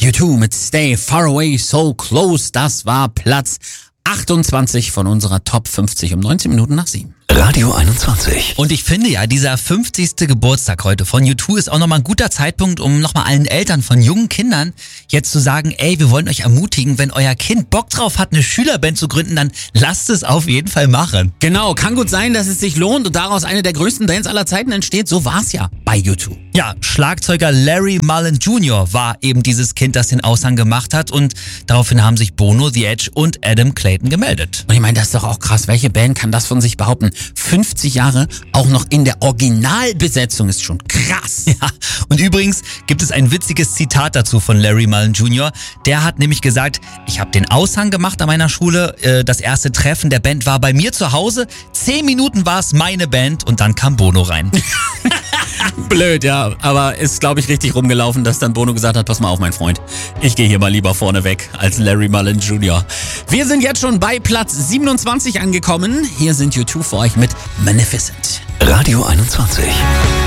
U2 mit Stay Far Away So Close. Das war Platz 28 von unserer Top 50 um 19 Minuten nach 7. Radio 21. Und ich finde ja, dieser 50. Geburtstag heute von U2 ist auch nochmal ein guter Zeitpunkt, um nochmal allen Eltern von jungen Kindern jetzt zu sagen, ey, wir wollen euch ermutigen, wenn euer Kind Bock drauf hat, eine Schülerband zu gründen, dann lasst es auf jeden Fall machen. Genau, kann gut sein, dass es sich lohnt und daraus eine der größten Bands aller Zeiten entsteht. So war's ja bei U2. Ja, Schlagzeuger Larry Mullen Jr. war eben dieses Kind, das den Aushang gemacht hat, und daraufhin haben sich Bono, The Edge und Adam Clayton gemeldet. Und ich meine, das ist doch auch krass. Welche Band kann das von sich behaupten? 50 Jahre auch noch in der Originalbesetzung ist schon krass. Ja, und übrigens gibt es ein witziges Zitat dazu von Larry Mullen Jr. Der hat nämlich gesagt, ich habe den Aushang gemacht an meiner Schule, das erste Treffen der Band war bei mir zu Hause, 10 Minuten war es meine Band und dann kam Bono rein. Blöd, ja, aber ist, glaube ich, richtig rumgelaufen, dass dann Bono gesagt hat, pass mal auf, mein Freund, ich gehe hier mal lieber vorne weg als Larry Mullen Jr. Wir sind jetzt schon bei Platz 27 angekommen. Hier sind U2 für euch mit Magnificent. Radio 21.